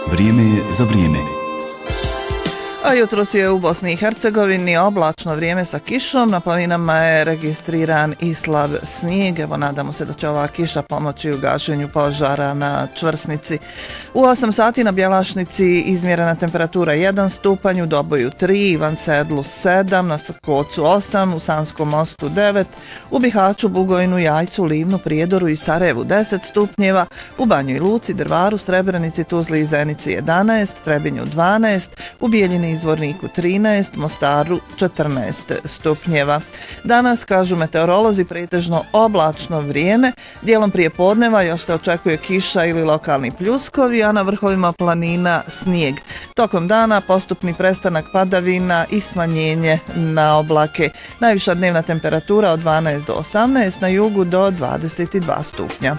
Vrijeme je za vrijeme. A jutros je u Bosni i Hercegovini oblačno vrijeme sa kišom, na planinama je registriran i slab snijeg. Evo, nadamo se da će ova kiša pomoći u gašenju požara na čvrsnici. U 8 sati na Bjelašnici izmjerena temperatura 1 stupanj, u Doboju 3, Ivan Sedlu 7, na Sokocu 8, u Sanskom mostu 9, u Bihaću, Bugojnu, Jajcu, Livnu, Prijedoru i Sarajevu 10 stupnjeva, u Banjoj Luci, Drvaru, Srebrenici, Tuzli i Zenici 11, Trebinju 12, u Bijeljini i Zvorniku 13, Mostaru 14 stupnjeva. Danas, kažu meteorolozi, pretežno oblačno vrijeme, dijelom prije podneva još se očekuje kiša ili lokalni pljuskovi, a na vrhovima planina snijeg. Tokom dana postupni prestanak padavina i smanjenje na oblake. Najviša dnevna temperatura od 12 do 18, na jugu do 22 stupnja.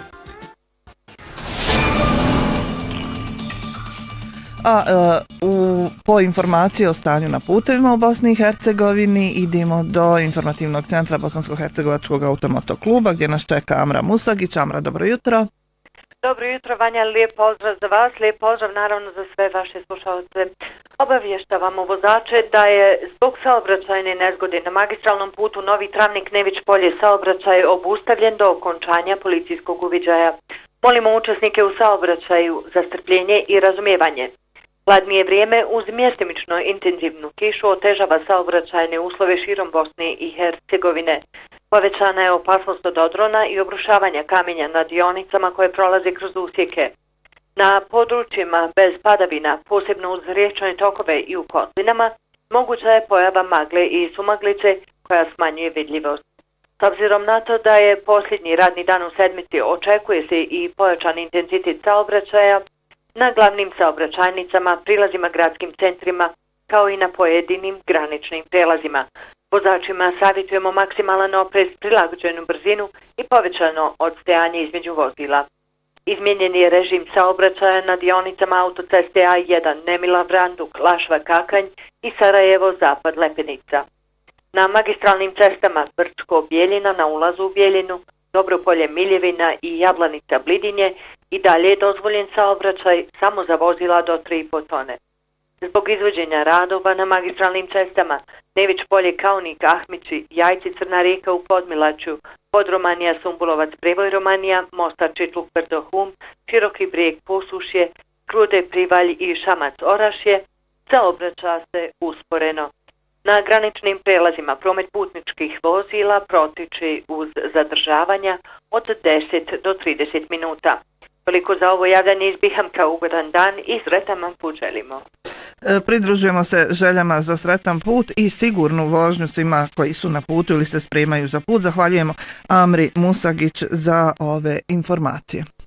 Po informaciji o stanju na putevima u Bosni i Hercegovini idemo do informativnog centra Bosansko-hercegovačkog automotokluba gdje nas čeka Amra Musagić. Amra, dobro jutro. Dobro jutro, Vanja, lijep pozdrav za vas, lijep pozdrav naravno za sve vaše slušalce. Obavještavamo vozače da je zbog saobraćajne nezgode na magistralnom putu Novi Travnik-Nević Polje saobraćaj obustavljen do okončanja policijskog uviđaja. Molimo učesnike u saobraćaju za strpljenje i razumijevanje. Hladnije vrijeme uz mjestimično intenzivnu kišu otežava saobraćajne uslove širom Bosne i Hercegovine. Povećana je opasnost od odrona i obrušavanja kamenja na dionicama koje prolaze kroz usjeke. Na područjima bez padavina, posebno uz riječne tokove i u kotlinama, moguća je pojava magle i sumaglice koja smanjuje vidljivost. S obzirom na to da je posljednji radni dan u sedmici, očekuje se i pojačan intenzitet saobraćaja na glavnim saobraćajnicama, prilazima gradskim centrima, kao i na pojedinim graničnim prelazima. Vozačima savjetujemo maksimalan oprez, prilagođenu brzinu i povećano odstajanje između vozila. Izmijenjen je režim saobraćaja na dionicama autoceste A1 Nemila Vranduk, Lašva Kakanj i Sarajevo Zapad Lepenica. Na magistralnim cestama Brčko-Bijeljina na ulazu u Bijeljinu, Dobropolje Miljevina i Jablanica Blidinje i dalje je dozvoljen saobraćaj samo za vozila do 3,5 tone. Zbog izvođenja radova na magistralnim cestama Nević Polje Kaunik, Ahmići, Jajci, Crna Rijeka u Podmilaću, Podromanija, Sumbulovac, Prevoj Romanija, Mostar, Čitluk, Brdo, Hum, Široki Brijeg, Posušje, Krude, Privalj i Šamac, Orašje, saobraća se usporeno. Na graničnim prelazima promet putničkih vozila protiče uz zadržavanja od 10 do 30 minuta. Toliko za ovo javljanje iz Bihamka, ugodan dan i sretan vam put želimo. Pridružujemo se željama za sretan put i sigurnu vožnju svima koji su na putu ili se spremaju za put. Zahvaljujemo Amri Musagić za ove informacije.